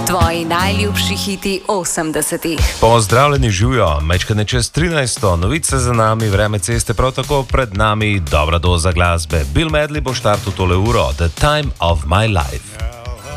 Tvoji najljubši hiti 80-ih. Pozdravljeni, živijo, mečkane čez 13. Novice za nami, vreme ceste prav tako pred nami, dobra doza glasbe. Bill Medley bo štartil tole uro, The Time of My Life.